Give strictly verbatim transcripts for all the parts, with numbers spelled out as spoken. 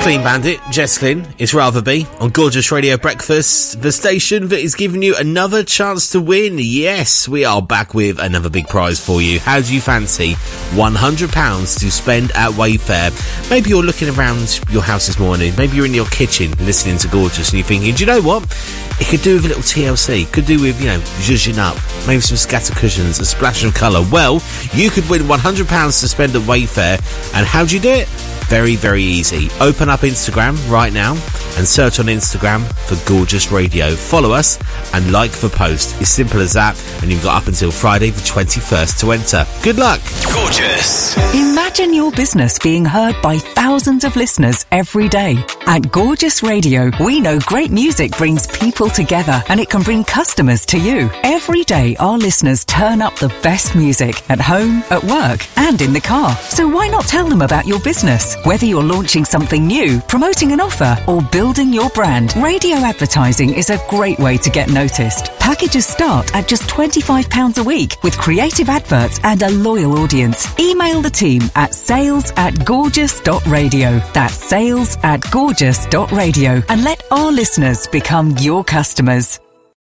Clean Bandit, Jess Glynn, it's Ratherby on Gorgeous Radio Breakfast, the station that is giving you another chance to win. Yes, we are back with another big prize for you. How do you fancy one hundred pounds to spend at Wayfair? Maybe you're looking around your house this morning, maybe you're in your kitchen listening to Gorgeous and you're thinking, do you know what? It could do with a little T L C, could do with, you know, zhuzhing up, maybe some scatter cushions, a splash of colour. Well, you could win one hundred pounds to spend at Wayfair, and how do you do it? Very, very easy. Open up Instagram right now and search on Instagram for Gorgeous Radio. Follow us and like the post. It's simple as that, and you've got up until Friday the twenty-first to enter. Good luck. Gorgeous. Imagine your business being heard by thousands of listeners every day. At Gorgeous Radio, we know great music brings people together, and it can bring customers to you. Every day, our listeners turn up the best music at home, at work, and in the car. So why not tell them about your business? Whether you're launching something new, promoting an offer, or building your brand, radio advertising is a great way to get noticed. Packages start at just twenty-five pounds a week with creative adverts and a loyal audience. Email the team at sales at gorgeous dot radio. That's sales at gorgeous dot radio, and let our listeners become your customers.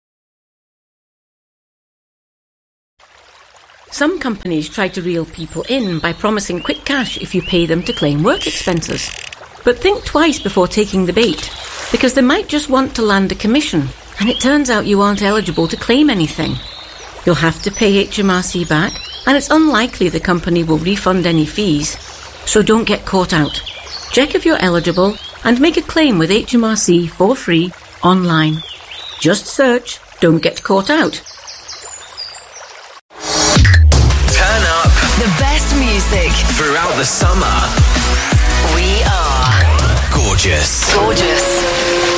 Some companies try to reel people in by promising quick cash if you pay them to claim work expenses. But think twice before taking the bait, because they might just want to land a commission, and it turns out you aren't eligible to claim anything. You'll have to pay H M R C back, and it's unlikely the company will refund any fees. So don't get caught out. Check if you're eligible and make a claim with H M R C for free online. Just search "Don't Get Caught Out." The best music throughout the summer. We are Gorgeous. Gorgeous.